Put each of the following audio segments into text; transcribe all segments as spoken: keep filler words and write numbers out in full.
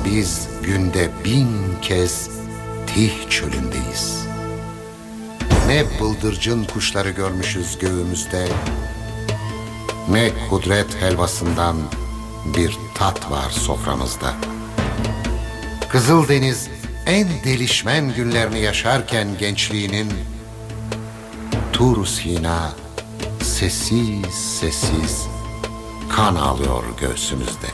Biz günde bin kez Tih çölündeyiz. Ne bıldırcın kuşları görmüşüz göğümüzde, ne kudret helvasından bir tat var soframızda. Kızıldeniz en delişmen günlerini yaşarken gençliğinin, Tur Sina sessiz sessiz kan ağlıyor göğsümüzde.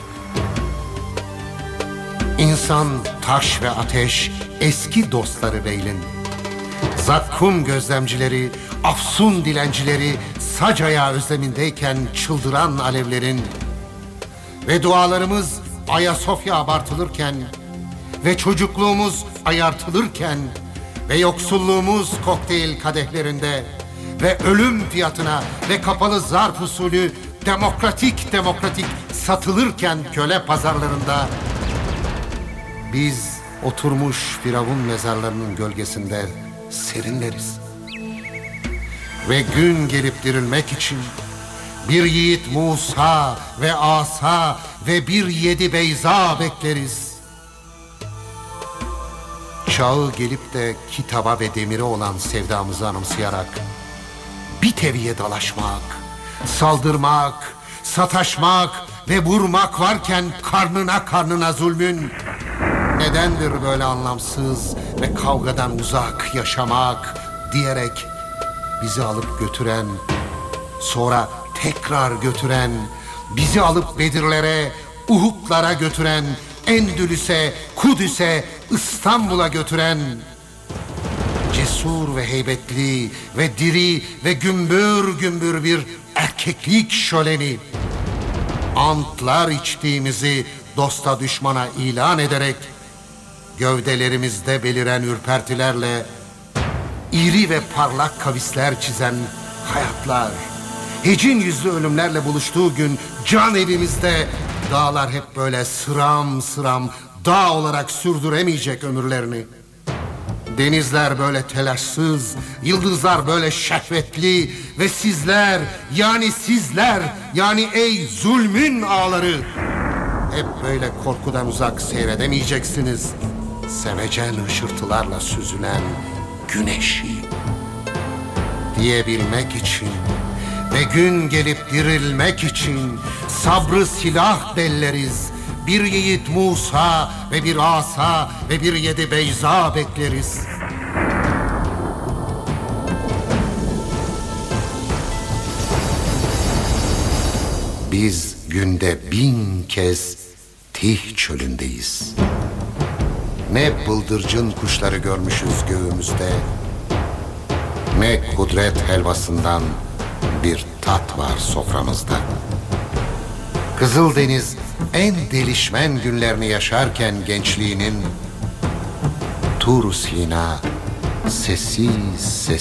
İnsan, taş ve ateş eski dostları beylin. Zakkum gözlemcileri, Afsun dilencileri, Sacaya özlemindeyken çıldıran alevlerin ve dualarımız Ayasofya abartılırken ve çocukluğumuz ayartılırken ve yoksulluğumuz kokteyl kadehlerinde ve ölüm fiyatına ve kapalı zarf usulü demokratik demokratik satılırken köle pazarlarında, biz oturmuş firavun mezarlarının gölgesinde serinleriz. Ve gün gelip dirilmek için bir yiğit Musa ve Asa ve bir yedi Beyza bekleriz. Çağı gelip de kitaba ve demire olan sevdamızı anımsayarak bir teviye dalaşmak, saldırmak, sataşmak ve vurmak varken karnına karnına zulmün, nedendir böyle anlamsız ve kavgadan uzak yaşamak diyerek bizi alıp götüren, sonra tekrar götüren, bizi alıp Bedirlere, Uhud'lara götüren, Endülüs'e, Kudüs'e, İstanbul'a götüren, cesur ve heybetli ve diri ve gümbür gümbür bir erkeklik şöleni, antlar içtiğimizi dosta düşmana ilan ederek, gövdelerimizde beliren ürpertilerle iri ve parlak kavisler çizen hayatlar, hecin yüzlü ölümlerle buluştuğu gün can evimizde dağlar hep böyle sıram sıram dağ olarak sürdüremeyecek ömürlerini. Denizler böyle telaşsız, yıldızlar böyle şehvetli ve sizler, yani sizler, yani ey zulmün ağları, hep böyle korkudan uzak seyredemeyeceksiniz. Sevecen ışırtılarla süzülen güneşi diyebilmek için ve gün gelip dirilmek için sabrı silah belleriz. Bir yiğit Musa ve bir Asa ve bir yedi Beyza bekleriz. Biz günde bin kez Tih çölündeyiz. Ne bıldırcın kuşları görmüşüz göğümüzde, ne kudret helvasından bir tat var soframızda. Kızıldeniz en delişmen günlerini yaşarken gençliğinin, Tur Sina sessiz sessiz